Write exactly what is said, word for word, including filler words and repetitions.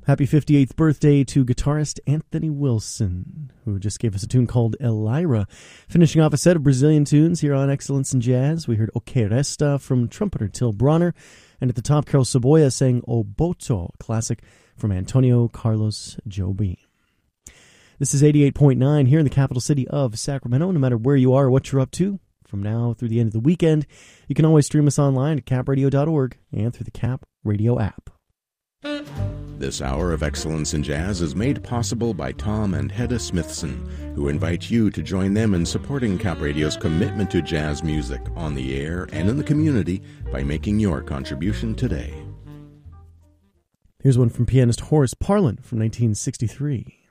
Happy fifty-eighth birthday to guitarist Anthony Wilson, who just gave us a tune called Elira. Finishing off a set of Brazilian tunes here on Excellence in Jazz, we heard O Que Resta from trumpeter Till Bronner, and at the top, Carol Saboya sang O Boto, classic from Antonio Carlos Jobim. This is eighty-eight point nine here in the capital city of Sacramento. No matter where you are or what you're up to, from now through the end of the weekend, you can always stream us online at cap radio dot org and through the Cap Radio app. This hour of Excellence in Jazz is made possible by Tom and Hedda Smithson, who invite you to join them in supporting Cap Radio's commitment to jazz music on the air and in the community by making your contribution today. Here's one from pianist Horace Parlan from nineteen sixty-three.